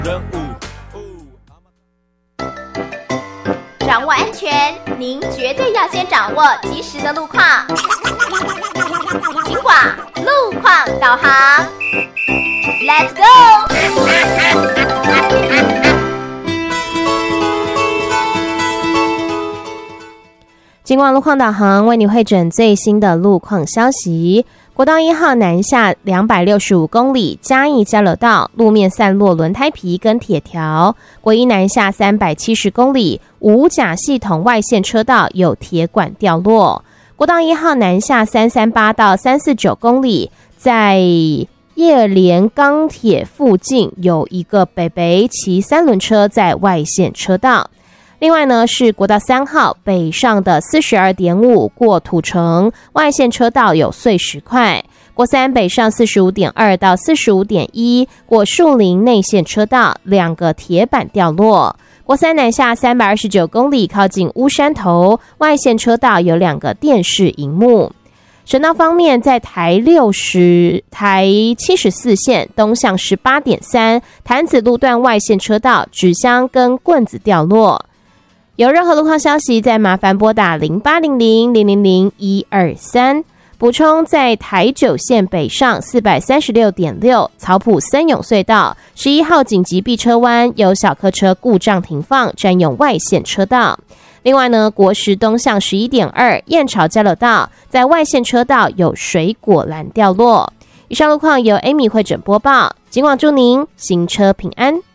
掌握安全，您绝对要先掌握及时的路况。警广路况导航 ，Let's go！ 警广路况导航为你汇整最新的路况消息。国道1号南下265公里，嘉义交流道路面散落轮胎皮跟铁条；国一南下370公里，五甲系统外线车道有铁管掉落。国道1号南下338到349公里，在叶连钢铁附近有一个北北骑三轮车在外线车道。另外呢，是国道3号北上的 42.5 过土城外线车道有碎石块，国3北上 45.2 到 45.1 过树林内线车道两个铁板掉落，国3南下329公里靠近乌山头外线车道有两个电视萤幕。省道方面，在台74线东向 18.3 潭子路段外线车道纸箱跟棍子掉落。有任何路况消息，再麻烦拨打0800-000-123。补充，在台9线北上 436.6 草埔森永隧道11号紧急避车弯有小客车故障停放，占用外线车道。另外呢，国10东向 11.2 燕巢交流道在外线车道有水果篮掉落。以上路况由 Amy 汇整播报，警广祝您行车平安。